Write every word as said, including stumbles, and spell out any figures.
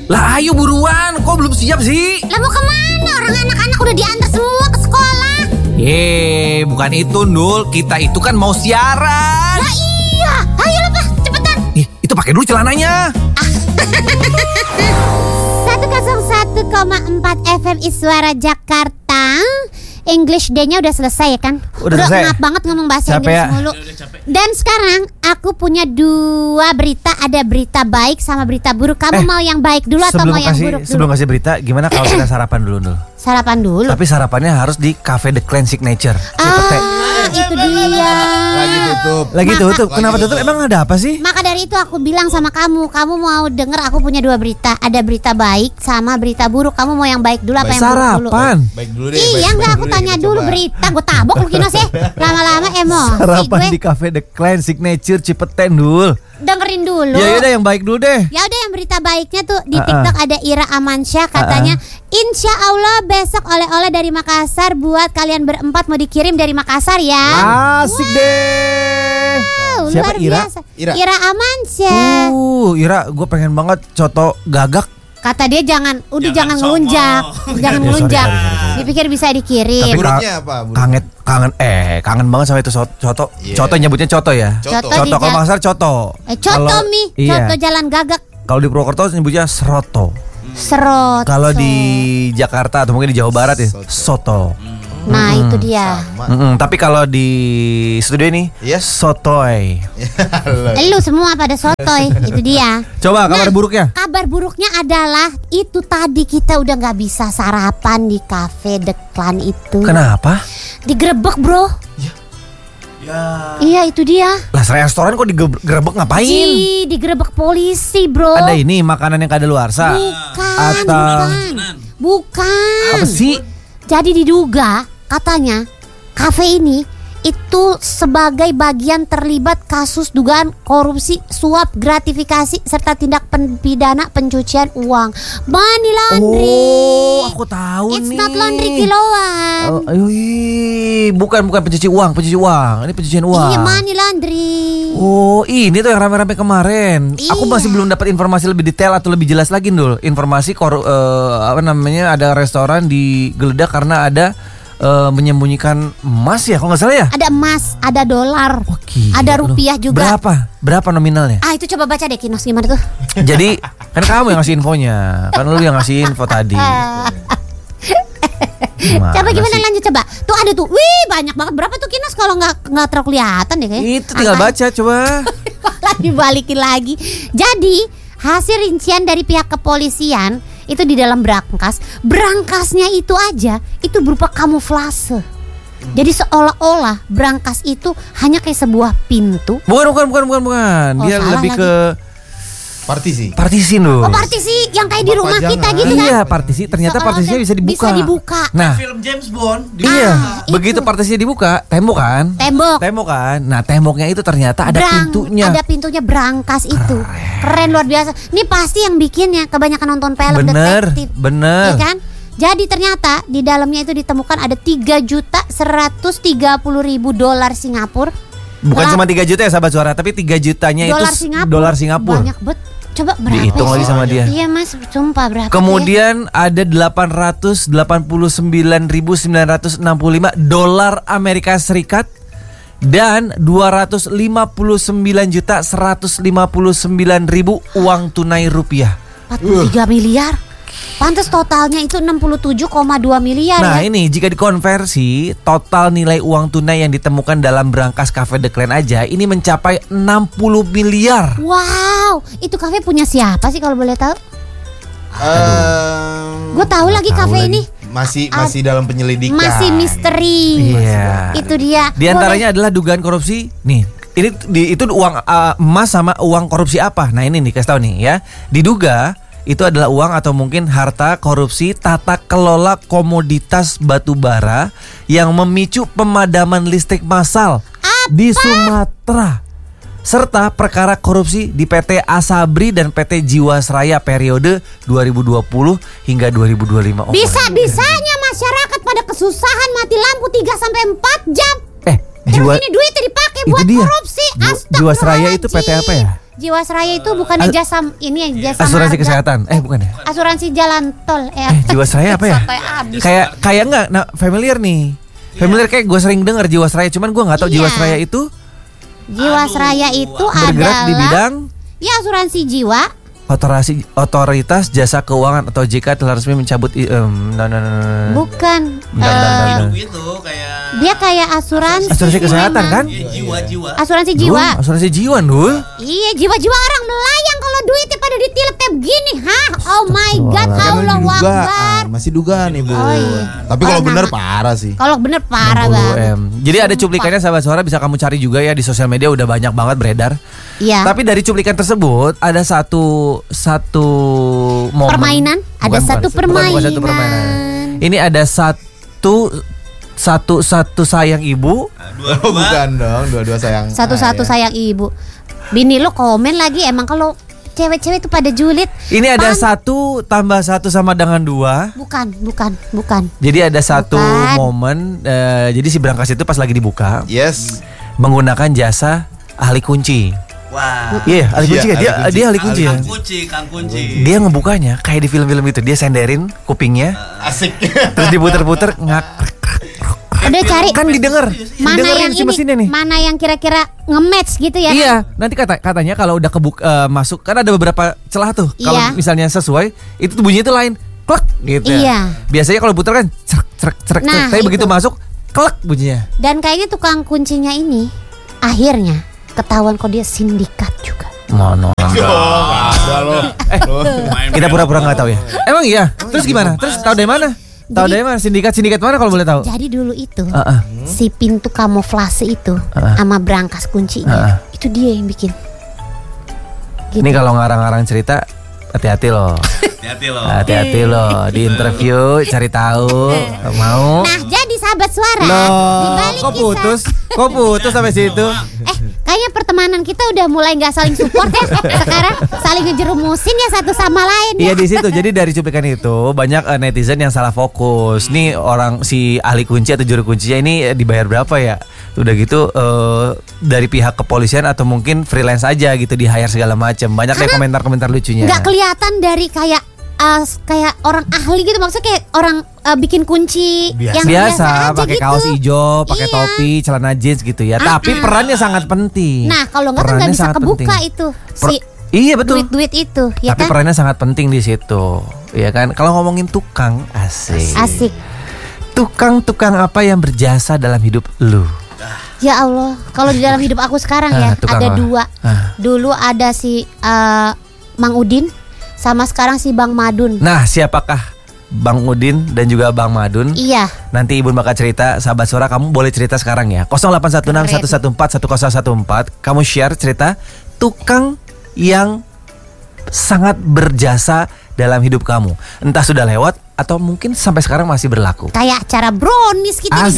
Lah ayo buruan, kok belum siap sih? Lah mau kemana? Orang anak-anak udah diantar semua ke sekolah. Yeay, bukan itu Nul. Kita itu kan mau siaran. Lah iya, ayo lah Pak, cepetan. Ih, itu pakai dulu celananya. seratus satu koma empat F M Suara Jakarta. English Day-nya udah selesai ya kan? Udah selesai. Ngap banget ngomong bahasa Capek Inggris ya? mulu. Dan sekarang aku punya dua berita. Ada berita baik sama berita buruk. Kamu Eh, mau yang baik dulu atau mau yang kasih, buruk dulu? Sebelum kasih berita, gimana kalau kita sarapan dulu Nul? Sarapan dulu. Tapi sarapannya harus di Cafe The Clan Signature. Cipete. Ah, itu dia. Lagi tutup. Lagi Maka- tutup. Kenapa Lagi tutup? tutup. Emang ada apa sih? Maka dari itu aku bilang sama kamu, kamu mau denger aku punya dua berita. Ada berita baik sama berita buruk. Kamu mau yang baik dulu apa Baik. yang buruk dulu? Sarapan. Baik dulu deh. Iya baik- enggak, baik aku deh, tanya kita dulu coba. berita. Gue tabok lu Kinos ya. Lama-lama emosi Sarapan gue. di Cafe The Clan Signature Cipete Nul. Dengerin dulu. Ya udah yang baik dulu deh. Ya udah yang berita baiknya tuh di Ah, ah. TikTok ada Ira Amansyah katanya, insya Allah besok oleh-oleh dari Makassar buat kalian berempat mau dikirim dari Makassar ya. Asik deh. Wow, Siapa luar Ira? biasa. Ira. Ira Amansyah. Uh, Ira, gue pengen banget coto gagak. Kata dia jangan, udah jangan, Jangan ngelunjak, sombong. jangan Ya, sorry, ngelunjak. sorry, sorry, sorry. Dipikir bisa dikirim. Tapi Buruknya apa? Buruk. Kangen, kangen, eh, kangen banget sama itu so- coto. Iya. Coto nyebutnya coto ya. Coto. Coto Coto di kalau Jat- Makassar coto. Eh, coto Kalau- mi, iya. coto jalan gagak, Kalau di Purwokerto nyebutnya seroto. serot. Kalau di Jakarta atau mungkin di Jawa Barat ya Soto. soto. Nah itu dia. Sama. Mm-mm, tapi kalau di studio ini Iya. sotoy. Lu semua pada sotoy, itu dia. Coba kabar Nah, buruknya. Kabar buruknya adalah itu tadi kita udah nggak bisa sarapan di Cafe The Clan itu. Kenapa? Digerebek bro. Ya. Iya itu dia. Lah restoran kok digerebek ngapain? Ji, digerebek polisi bro. Ada ini makanan yang kadaluarsa. Bukan, Atau- bukan. Bukan. Apa sih? Jadi diduga katanya kafe ini itu sebagai bagian terlibat kasus dugaan korupsi, suap, gratifikasi serta tindak pen- pidana pencucian uang. Money laundry. Oh, aku tahu It's nih. not laundry kiloan. Oh, ayo, ih, bukan bukan pencuci uang, pencuci uang. Ini pencucian uang. Iya, money laundry. Oh, ini tuh yang rame-rame kemarin. Aku Iya. masih belum dapat informasi lebih detail atau lebih jelas lagi dulu. Informasi koru, eh, apa namanya ada restoran digeledah karena ada eh, menyembunyikan emas ya, kalau nggak salah ya. Ada emas, ada dolar, Oh, gila ada lu. rupiah juga. Berapa? Berapa nominalnya? Ah itu coba baca deh Kinos gimana tuh? Jadi kan kamu yang ngasih infonya, kan lu yang ngasih info tadi. Gimana Coba gimana sih? lanjut coba. Tuh ada tuh. Wih, banyak banget. Berapa tuh Kinos kalau nggak nggak terlalu kelihatan deh kayaknya. Itu tinggal Angka- baca coba. Malah dibalikin lagi. Jadi hasil rincian dari pihak kepolisian itu di dalam berangkas, berangkasnya itu aja itu berupa kamuflase. Jadi seolah-olah berangkas itu hanya kayak sebuah pintu. Bukan bukan bukan bukan bukan. Oh, Dia salah lebih lagi. ke Partisi. partisi loh. Oh partisi yang kayak di Tempat rumah kita pajangan. gitu kan? Iya, partisi ternyata Seolah-olah partisinya bisa dibuka. Bisa dibuka. Nah, Film James Bond. Di iya, Ah, begitu itu. partisinya dibuka, tembok kan? Tembok. Tembok kan? Nah, temboknya itu ternyata ada Berang- pintunya. Ada pintunya berangkas itu. Keren luar biasa. Ini pasti yang bikinnya kebanyakan nonton film Bener, detektif. bener. Ya kan? Jadi ternyata di dalamnya itu ditemukan ada tiga juta seratus tiga puluh ribu dolar Singapura. Bukan Lah, cuma tiga juta ya sahabat suara, tapi tiga jutanya dolar itu Singapura. dolar Singapura. Banyak bet. Coba berapa? Dihitung sih? lagi sama dia. Iya Mas, sumpah berapa? Kemudian ada delapan ratus delapan puluh sembilan ribu sembilan ratus enam puluh lima dolar Amerika Serikat dan dua ratus lima puluh sembilan juta seratus lima puluh sembilan ribu uang tunai rupiah. empat puluh tiga miliar. Pantes totalnya itu enam puluh tujuh koma dua miliar Nah ya. ini jika dikonversi total nilai uang tunai yang ditemukan dalam berangkas Cafe The Clan aja ini mencapai enam puluh miliar. Wow, itu kafe punya siapa sih kalau boleh tahu? Ehm, Gue tahu lagi tahu kafe lagi. ini. masih masih dalam penyelidikan. Masih misteri. Iya. Itu dia. Di antaranya adalah dugaan korupsi. Nih, ini di, itu uang uh, emas sama uang korupsi apa? Nah, ini nih kasih tahu nih ya. Diduga itu adalah uang atau mungkin harta korupsi tata kelola komoditas batu bara yang memicu pemadaman listrik massal di Sumatera. Serta perkara korupsi di P T Asabri dan P T Jiwasraya periode dua ribu dua puluh hingga dua ribu dua puluh lima. Oh, Bisa-bisanya masyarakat pada kesusahan mati lampu tiga sampai empat jam. Eh, Terus Jiwa ini duitnya dipakai itu buat dia. korupsi. Jiwa- Jiwasraya itu P T apa ya? Jiwasraya itu bukannya As- jasa ini ya, jasa Asuransi marga. kesehatan. Eh bukan ya? Asuransi jalan tol. Eh, Eh Jiwasraya apa ya? Sampai habis. Kayak kayak enggak nah, familiar nih. Familiar kayak gue sering dengar Jiwasraya, cuman gue nggak tahu Iya. Jiwasraya itu Jiwasraya itu bergerak adalah di bidang ya asuransi jiwa. otorasi otoritas jasa keuangan atau J K telah resmi mencabut i- em, nah, nah, nah, nah. Bukan. Bentar, bentar, eh, bentar. Hidup itu kayak Dia kayak asuransi. Asuransi kesehatan memang. kan? ya, jiwa-jiwa. Asuransi Dul, jiwa. asuransi jiwa dul. Iya, jiwa-jiwa orang melayang kalau duitnya pada ditilep kayak begini, hah? Oh my god, Kan Allah masih Akbar. dugaan, masih dugaan ibu. Oh, iya. Tapi kalau Oh, benar nama- parah sih. Kalau bener parah enam puluh banget. M. Jadi ada cuplikannya sahabat suara, bisa kamu cari juga ya di sosial media, udah banyak banget beredar. Iya. Tapi dari cuplikan tersebut ada satu satu momen. Permainan? Ada satu bukan, bukan satu permainan. permainan. Ini ada satu satu satu sayang ibu. Oh, bukan dong, dua-dua sayang. Satu-satu ayah. sayang ibu. Bini lo komen lagi emang kalau cewek-cewek itu pada julid. Ini ada Pan- satu tambah satu sama dengan dua. Bukan, bukan, bukan. Jadi ada satu Bukan. momen. eh, jadi si berangkas itu pas lagi dibuka Yes. menggunakan jasa ahli kunci. Wah. Iya, ahli Iya, kunci ya. ahli Dia kunci. dia ahli kunci ya. Kang kunci, kang kunci. Dia ngebukanya kayak di film-film itu. Dia senderin kupingnya, Asik. terus diputer-puter ngak. Udah cari Kan didengar. mana Didengerin yang si ini, mesinnya nih. mana yang kira-kira nge-match gitu ya? Iya, nanti kata katanya kalau udah kebuk eh, masuk kan ada beberapa celah tuh. Kalau Iya. misalnya sesuai, itu tuh bunyinya tuh lain. Klek gitu ya. Iya. Biasanya kalau putar kan cerek cerek cerek. Nah, cerek. Tapi itu. begitu masuk, klek bunyinya. Dan kayaknya tukang kuncinya ini akhirnya ketahuan kok dia sindikat juga. Mono. Ada loh. Kita pura-pura nggak tahu ya. Emang iya. Terus gimana? Terus tahu dari mana? Tahu dari mana? Sindikat-sindikat mana kalau boleh tahu? Jadi dulu itu Ah, ah. si pintu kamuflase itu Ah. sama berangkas Ah. kuncinya itu dia yang bikin. Gitu. Ini kalau ngarang-ngarang cerita, hati-hati loh. Hati-hati loh. Hati-hati loh. Di interview cari tahu. Mau? Nah, jadi sahabat suara di Loh, balik kok kisah- putus? Kok putus sampai situ? Eh, kayaknya pertemanan kita udah mulai nggak saling support ya. Sekarang saling ngejerumusin ya satu sama lain. Iya di situ. Jadi dari cuplikan itu banyak eh, netizen yang salah fokus. Nih orang si ahli kunci atau juru kuncinya ini eh, dibayar berapa ya? Udah gitu eh, dari pihak kepolisian atau mungkin freelance aja gitu, di hire segala macam. Banyak deh komentar-komentar lucunya. Nggak kelihatan dari kayak uh, kayak orang ahli gitu, maksudnya kayak orang uh, bikin kunci Biasa. yang biasa, Biasa, aja pakai gitu. kaos hijau, pakai Iya. topi, celana jeans gitu ya. Ah, Tapi ah. perannya sangat penting. Nah, kalau nggak kan nggak Perannya bisa sangat kebuka penting. itu Per- si Iya betul. duit-duit itu, ya Tapi kan? perannya sangat penting di situ, ya kan? Kalau ngomongin tukang, asik. Asik. Tukang-tukang apa yang berjasa dalam hidup lu? Ya Allah, kalau di dalam hidup aku sekarang ya Ah, tukang ada apa? dua. Ah. Dulu ada si uh, Mang Udin, sama sekarang si Bang Madun. Nah, siapakah Bang Udin dan juga Bang Madun? Iya. Nanti Ibu bakal cerita, sahabat suara kamu boleh cerita sekarang ya. nol delapan satu enam satu satu empat satu nol satu empat. Kamu share cerita tukang yang sangat berjasa dalam hidup kamu. Entah sudah lewat atau mungkin sampai sekarang masih berlaku. Kayak acara brownies gitu. Asik.